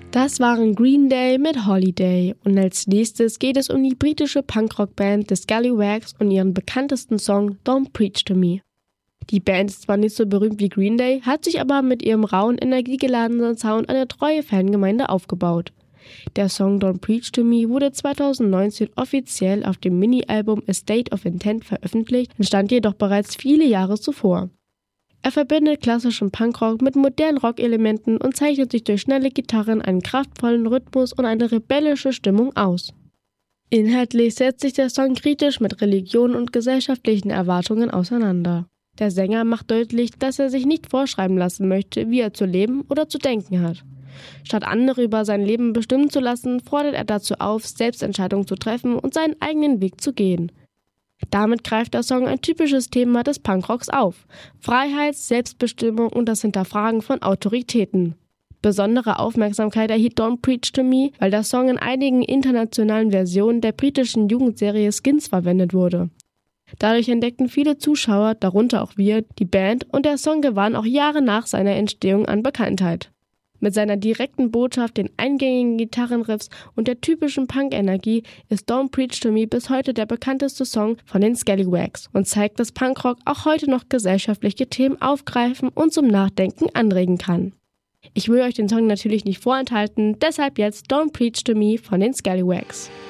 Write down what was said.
Das waren Green Day mit Holiday und als nächstes geht es um die britische Punkrock-Band The Scallywags und ihren bekanntesten Song Don't Preach to Me. Die Band ist zwar nicht so berühmt wie Green Day, hat sich aber mit ihrem rauen, energiegeladenen Sound eine treue Fangemeinde aufgebaut. Der Song Don't Preach to Me wurde 2019 offiziell auf dem Mini-Album A State of Intent veröffentlicht, entstand jedoch bereits viele Jahre zuvor. Er verbindet klassischen Punkrock mit modernen Rockelementen und zeichnet sich durch schnelle Gitarren, einen kraftvollen Rhythmus und eine rebellische Stimmung aus. Inhaltlich setzt sich der Song kritisch mit Religion und gesellschaftlichen Erwartungen auseinander. Der Sänger macht deutlich, dass er sich nicht vorschreiben lassen möchte, wie er zu leben oder zu denken hat. Statt andere über sein Leben bestimmen zu lassen, fordert er dazu auf, selbst Entscheidungen zu treffen und seinen eigenen Weg zu gehen. Damit greift der Song ein typisches Thema des Punkrocks auf: Freiheit, Selbstbestimmung und das Hinterfragen von Autoritäten. Besondere Aufmerksamkeit erhielt Don't Preach to Me, weil der Song in einigen internationalen Versionen der britischen Jugendserie Skins verwendet wurde. Dadurch entdeckten viele Zuschauer, darunter auch wir, die Band und der Song gewann auch Jahre nach seiner Entstehung an Bekanntheit. Mit seiner direkten Botschaft, den eingängigen Gitarrenriffs und der typischen Punk-Energie ist Don't Preach to Me bis heute der bekannteste Song von den Scallywags und zeigt, dass Punkrock auch heute noch gesellschaftliche Themen aufgreifen und zum Nachdenken anregen kann. Ich will euch den Song natürlich nicht vorenthalten, deshalb jetzt Don't Preach to Me von den Scallywags.